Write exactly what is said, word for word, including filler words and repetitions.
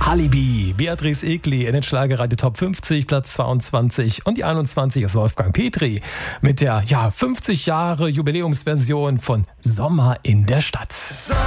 Halibi, Beatrice Egli in den Schlagerradio Top fünfzig, Platz zweiundzwanzig. Und die einundzwanzig ist Wolfgang Petri mit der ja, fünfzig Jahre Jubiläumsversion von Sommer in der Stadt.